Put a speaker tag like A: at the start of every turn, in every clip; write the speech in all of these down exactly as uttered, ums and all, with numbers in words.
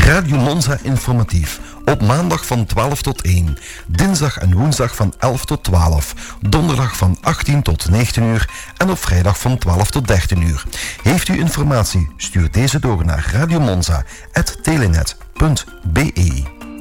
A: Radio Monza informatief. Op maandag van twaalf tot één. Dinsdag en woensdag van elf tot twaalf. Donderdag van achttien tot negentien uur. En op vrijdag van twaalf tot dertien uur. Heeft u informatie? Stuur deze door naar radiomonza apenstaartje telenet punt b e.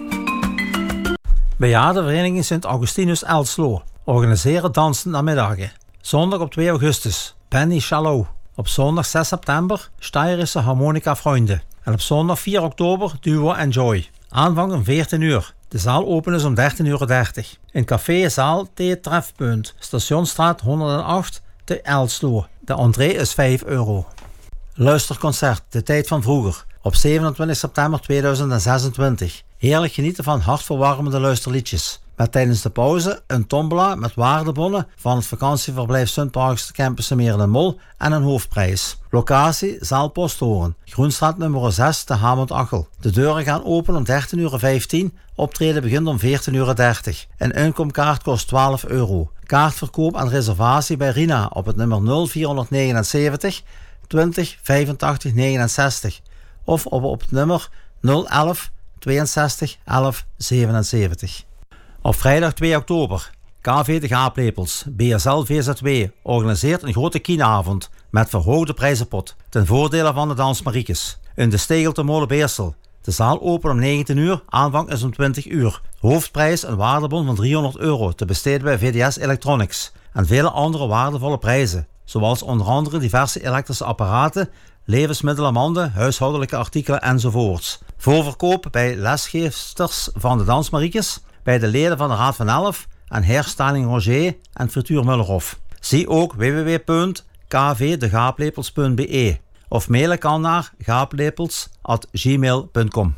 B: Bejaardenvereniging Sint Augustinus Elslo organiseren dansen namiddagen. Zondag op twee augustus, Penny Chalot. Op zondag zes september, Steirische Harmonica Freunde. En op zondag vier oktober, Duo Enjoy. Aanvang om veertien uur. De zaal open is om dertien uur dertig. In café Zaal T Trefpunt, Stationsstraat honderdacht te Elslo. De entree is vijf euro. Luisterconcert, de tijd van vroeger. Op zevenentwintig september tweeduizend zesentwintig. Heerlijk genieten van hartverwarmende luisterliedjes. Met tijdens de pauze een tombola met waardebonnen van het vakantieverblijf Sint-Parks Campus Meren en Mol en een hoofdprijs. Locatie Zaal Posthoorn, Groenstraat nummer zes te Hamont-Achel. De deuren gaan open om dertien uur vijftien, optreden begint om veertien uur dertig. Een inkomkaart kost twaalf euro. Kaartverkoop en reservatie bij Rina op het nummer nul vierhonderdnegenenzeventig twintig vijfentachtig negenenzestig of op, op het nummer nul elf tweeënzestig elf zevenenzeventig. Op vrijdag twee oktober, K V de Gaaplepels, B S L V Z W, organiseert een grote kienavond met verhoogde prijzenpot ten voordele van de Dans Mariekes. In de Stegel te Molenbeersel. De zaal open om negentien uur, aanvang is om twintig uur. Hoofdprijs een waardebon van driehonderd euro te besteden bij V D S Electronics. En vele andere waardevolle prijzen, zoals onder andere diverse elektrische apparaten, levensmiddelen, manden, huishoudelijke artikelen enzovoorts. Voorverkoop bij lesgeefsters van de Dans Mariekes, bij de leden van de Raad van Elf en Herstaling Roger en Frituur Mullerhof. Zie ook w w w punt k v de gaaplepels punt b e of mailen kan naar gaaplepels at gmail punt com.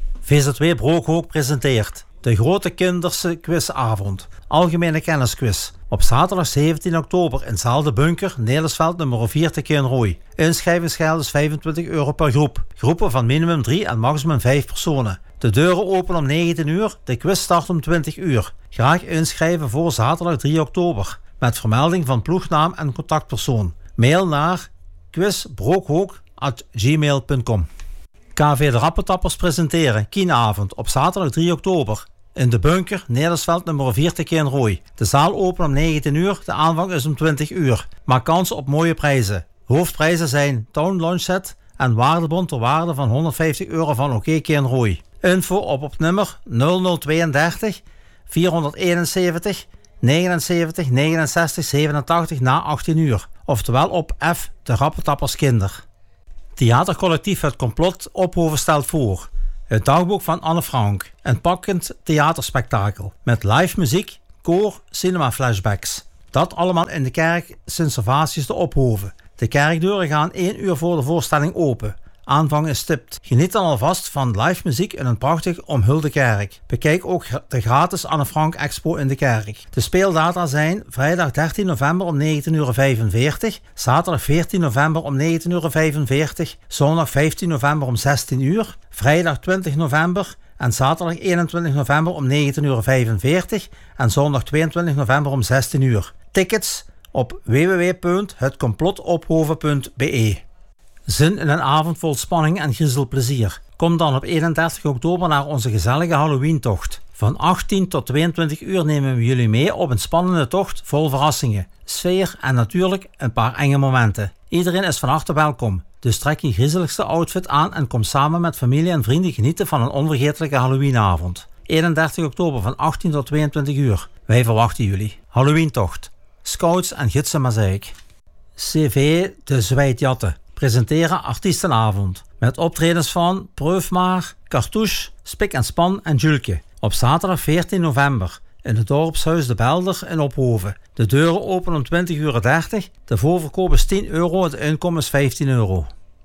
B: V Z W Brookhoek presenteert de grote kinderse quizavond, algemene kennisquiz, op zaterdag zeventien oktober in zaal De Bunker, Nederlandsveld nummer vier te Kernrooi. Inschrijvingsgeld is vijfentwintig euro per groep. Groepen van minimum drie en maximum vijf personen. De deuren openen om negentien uur, de quiz start om twintig uur. Graag inschrijven voor zaterdag drie oktober, met vermelding van ploegnaam en contactpersoon. Mail naar quiz brookhoek at gmail punt com. K V de Rappentappers presenteren kienavond op zaterdag drie oktober in De Bunker, Nederlandsveld nummer vier te Kernrooi. De zaal opent om negentien uur, de aanvang is om twintig uur. Maak kans op mooie prijzen. Hoofdprijzen zijn Town Lunch Set en waardebon ter waarde van honderdvijftig euro van OK Kernrooi. Info op op nummer nul nul tweeëndertig vierhonderdeenenzeventig negenenzeventig negenenzestig zevenentachtig na achttien uur. Oftewel op F de Rappentappers Kinder. Theatercollectief Het Complot Ophoven stelt voor het dagboek van Anne Frank. Een pakkend theaterspektakel met live muziek, koor, cinema flashbacks. Dat allemaal in de kerk Sint-Servatius te Ophoven. De kerkdeuren gaan één uur voor de voorstelling open. Aanvang is stipt. Geniet dan alvast van live muziek in een prachtig omhulde kerk. Bekijk ook de gratis Anne Frank Expo in de kerk. De speeldata zijn vrijdag dertien november om negentien uur vijfenveertig, zaterdag veertien november om negentien uur vijfenveertig, zondag vijftien november om zestien uur, vrijdag twintig november en zaterdag eenentwintig november om negentien uur vijfenveertig en zondag tweeëntwintig november om zestien uur. Tickets op w w w punt het complotophoven punt b e. Zin in een avond vol spanning en griezelplezier. Kom dan op eenendertig oktober naar onze gezellige Halloween-tocht. Van achttien tot tweeëntwintig uur nemen we jullie mee op een spannende tocht vol verrassingen, sfeer en natuurlijk een paar enge momenten. Iedereen is van harte welkom, dus trek je griezeligste outfit aan en kom samen met familie en vrienden genieten van een onvergetelijke Halloweenavond. eenendertig oktober van achttien tot tweeëntwintig uur. Wij verwachten jullie. Halloween-tocht. Scouts en gidsen Mazeik. C V De Zwijtjatten presenteren artiestenavond met optredens van Preufmaar, Cartouche, Spik en Span en Julke op zaterdag veertien november in het dorpshuis De Belder in Ophoven. De deuren openen om twintig uur dertig, de voorverkoop is tien euro, het inkomen is vijftien euro.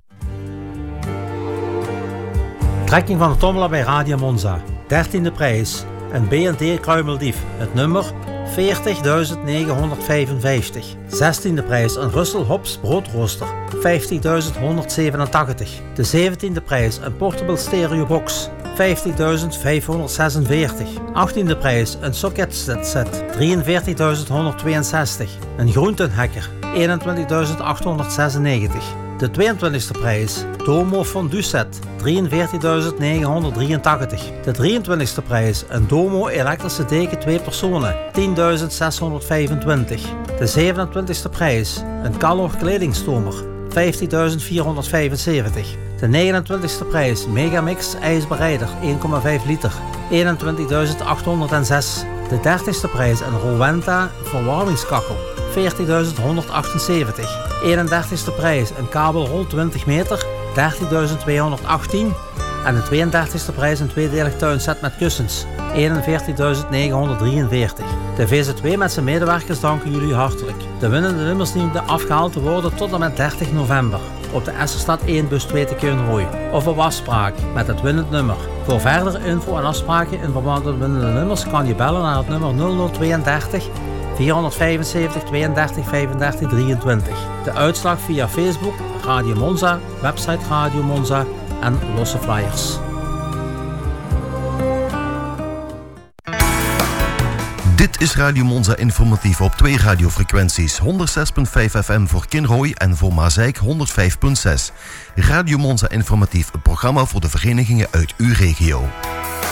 B: Trekking van de tombola bij Radio Monza. dertiende prijs, een B en T Kruimeldief, het nummer veertigduizend negenhonderdvijfenvijftig. zestiende prijs, een Russell Hobbs broodrooster, vijftigduizend honderdzevenentachtig. De zeventiende prijs, een portable stereo box, vijftigduizend vijfhonderdzesenveertig. achttiende prijs, een socket set, drieënveertigduizend honderdtweeënzestig. Een groentenhakker, eenentwintigduizend achthonderdzesennegentig. De tweeëntwintigste prijs, Domo Fondue Set, drieënveertigduizend negenhonderddrieëntachtig. De drieëntwintigste prijs, een Domo elektrische deken twee personen, tienduizend zeshonderdvijfentwintig. De zevenentwintigste prijs, een Calor kledingstomer, vijftigduizend vierhonderdvijfenzeventig. De negenentwintigste prijs, Megamix ijsbereider één komma vijf liter, eenentwintigduizend achthonderdzes. De dertigste prijs, een Rowenta verwarmingskachel, veertigduizend honderdachtenzeventig. eenendertigste prijs, een kabelrol twintig meter, dertigduizend tweehonderdachttien. En de tweeëndertigste prijs, een tweedelig tuinset met kussens, eenenveertigduizend negenhonderddrieënveertig. De V Z W met zijn medewerkers danken jullie hartelijk. De winnende nummers dienen afgehaald te worden tot en met dertig november. Op de Esserstad één bus twee te Keunrooy. Of op afspraak met het winnend nummer. Voor verdere info en afspraken in verband met de winnende nummers kan je bellen naar het nummer nul nul tweeëndertig vierhonderdvijfenzeventig tweeëndertig vijfendertig drieëntwintig. De uitslag via Facebook, Radio Monza, website Radio Monza en losse flyers.
A: Dit is Radio Monza informatief op twee radiofrequenties. honderdzes komma vijf F M voor Kinrooi en voor Mazeik honderdvijf komma zes. Radio Monza informatief, een programma voor de verenigingen uit uw regio.